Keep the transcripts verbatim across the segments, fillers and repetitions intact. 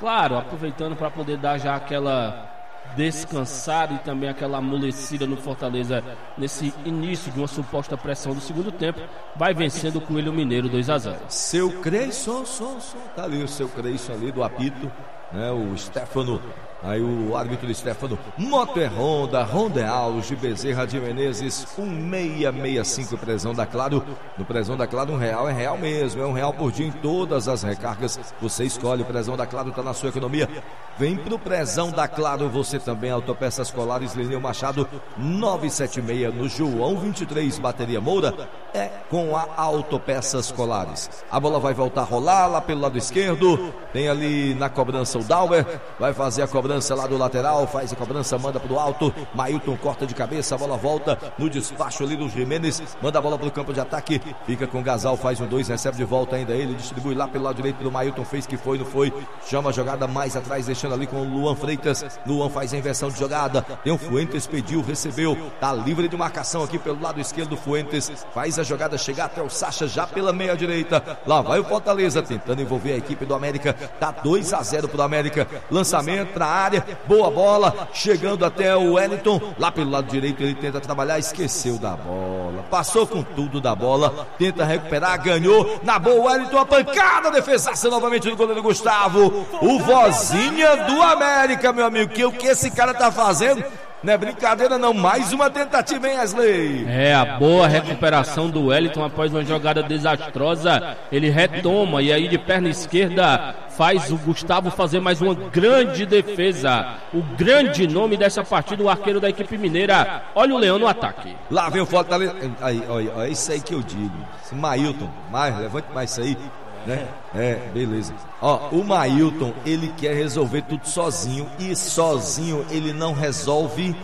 Claro, aproveitando para poder dar já aquela descansada e também aquela amolecida no Fortaleza nesse início de uma suposta pressão do segundo tempo, vai vencendo o Coelho Mineiro dois a zero. Seu Creyson, som, som, tá ali o seu Creyson ali do apito, né? O Stefano, aí o árbitro Stefano, Moto Honda, Honda Alves de Bezerra de Menezes, um seis seis cinco, Prezão da Claro. No Prezão da Claro, um real é real mesmo, é um real por dia em todas as recargas. Você escolhe, o Prezão da Claro tá na sua economia. Vem pro Prezão da Claro, você também, Autopeças Colares, Lenil Machado, novecentos e setenta e seis, no João vinte e três, Bateria Moura, é com a Autopeças Colares. A bola vai voltar a rolar lá pelo lado esquerdo, tem ali na cobrança o Dauer, vai fazer a cobrança lá do lateral, faz a cobrança, manda pro alto, Mailton corta de cabeça, a bola volta no despacho ali do Jimenez, manda a bola pro campo de ataque, fica com o Gasal, faz um dois, recebe de volta ainda ele, distribui lá pelo lado direito pro Mailton, fez que foi, não foi, chama a jogada mais atrás, deixando ali com o Luan Freitas, Luan faz a inversão de jogada, tem o Fuentes, pediu, recebeu, tá livre de marcação aqui pelo lado esquerdo, Fuentes, faz a jogada chegar até o Sacha já pela meia direita, lá vai o Fortaleza tentando envolver a equipe do América, tá dois a zero pro América, lançamento pra área, boa bola, chegando até o Wellington, lá pelo lado direito ele tenta trabalhar, esqueceu da bola, passou com tudo da bola, tenta recuperar, ganhou, na boa Wellington, a pancada, defesaça novamente do goleiro Gustavo, o vozinha do América, meu amigo, que o que esse cara tá fazendo? Não é brincadeira não, mais uma tentativa, hein, Wesley? É, a boa recuperação do Wellington após uma jogada desastrosa, ele retoma e aí de perna esquerda faz o Gustavo fazer mais uma grande defesa. O grande nome dessa partida, o arqueiro da equipe mineira. Olha o Leão no ataque. Lá vem o Fortaleza, aí, olha, olha, é isso aí que eu digo, esse Mailton, mais, levante mais isso aí. Né? É, beleza. Ó, o Mailton, ele quer resolver tudo sozinho e sozinho ele não resolve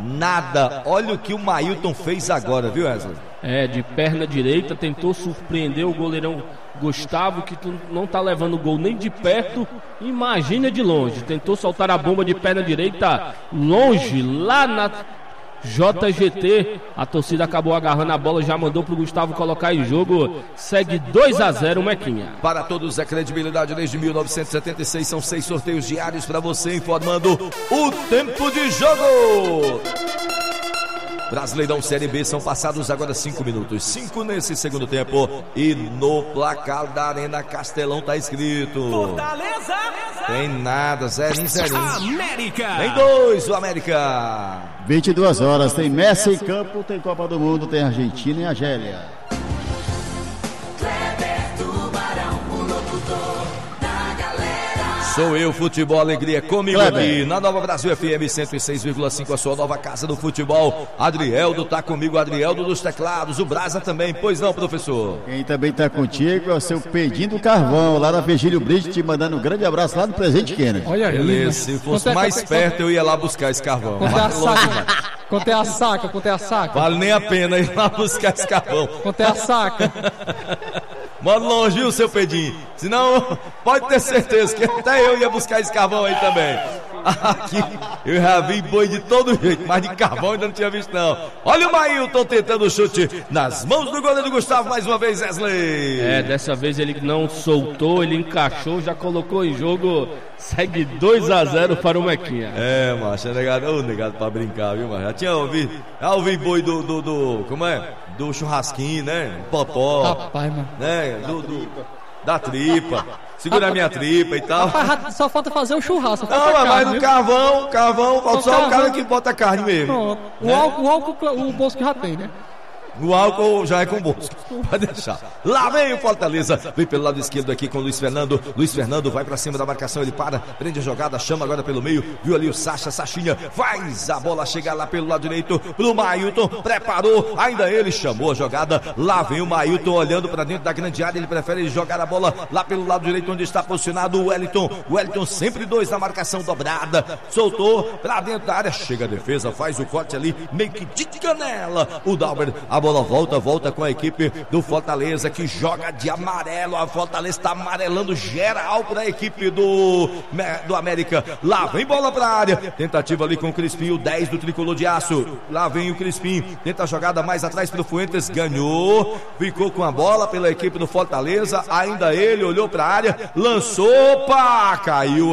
nada. Olha o que o Mailton fez agora, viu, Wesley? É, de perna direita, tentou surpreender o goleirão Gustavo, que não tá levando o gol nem de perto, imagina de longe. Tentou soltar a bomba de perna direita longe, lá na J G T, a torcida acabou agarrando a bola, já mandou pro Gustavo colocar em jogo, segue dois a zero, Mequinha. Para todos é credibilidade desde mil novecentos e setenta e seis, são seis sorteios diários para você, informando o tempo de jogo. Brasileirão Série B, são passados agora cinco minutos, cinco nesse segundo tempo, e no placar da Arena Castelão tá escrito Fortaleza, tem nada, zero, zero. América. Tem dois, o América. vinte e duas horas, tem Messi em campo, tem Copa do Mundo, tem Argentina e Argélia. Sou eu, Futebol Alegria, comigo Kleber. Aqui na Nova Brasil F M cento e seis vírgula cinco, a sua nova casa do futebol. Adrieldo tá comigo, Adrieldo dos teclados, o Brasa também, pois não, professor? Quem também tá contigo é o seu Pedinho do Carvão, lá da Virgílio Brito, te mandando um grande abraço lá do Presente Kennedy. Olha aí. Beleza, se fosse Quanto é- mais quanto é- perto eu ia lá buscar esse carvão. Quanto é a Mas longe demais. saca? Quanto é a saca? Quanto é a saca? Vale nem a pena ir lá buscar esse carvão. Quanto é a saca? Manda longe, viu, seu Pedinho? Senão, pode ter certeza que até eu ia buscar esse carvão aí também. Aqui, eu já vi boi de todo jeito, mas de carvão ainda não tinha visto não. Olha o Mailton tentando o chute nas mãos do goleiro Gustavo, mais uma vez, Wesley. É, dessa vez ele não soltou, ele encaixou, já colocou em jogo, segue dois a zero para o Mequinha. É, macho, é negado, ô, negado pra brincar, viu, macho? Já tinha ouvido, já ouvi boi do, do, do, como é? Do churrasquinho, né? Popó, Rapaz, mano. né? Do, do, da tripa, segura a minha tripa e tal. Rapaz, só falta fazer o churrasco. Não, falta mas carne, no viu? carvão, carvão, falta No só o cara carvão. que bota a carne mesmo. Pronto. O, Né? álcool, o álcool, o bolso que já tem, né? O álcool já é com Bosco. Pode deixar. Lá vem o Fortaleza. Vem pelo lado esquerdo aqui com o Luiz Fernando. Luiz Fernando vai pra cima da marcação. Ele para, prende a jogada, chama agora pelo meio. Viu ali o Sacha, Sachinha. Faz a bola chegar lá pelo lado direito pro Mailton. Preparou, ainda ele chamou a jogada. Lá vem o Mailton olhando pra dentro da grande área. Ele prefere jogar a bola lá pelo lado direito, onde está posicionado o Wellington. O Wellington sempre dois na marcação dobrada. Soltou pra dentro da área. Chega a defesa, faz o corte ali, meio que de canela. O Dauber, a bola volta, volta com a equipe do Fortaleza, que joga de amarelo. A Fortaleza está amarelando geral para a equipe do, do América. Lá vem bola para a área, tentativa ali com o Crispim, o dez do tricolor de aço. Lá vem o Crispim, tenta a jogada mais atrás para o Fuentes, ganhou, ficou com a bola pela equipe do Fortaleza. Ainda ele olhou para a área, lançou, pá, caiu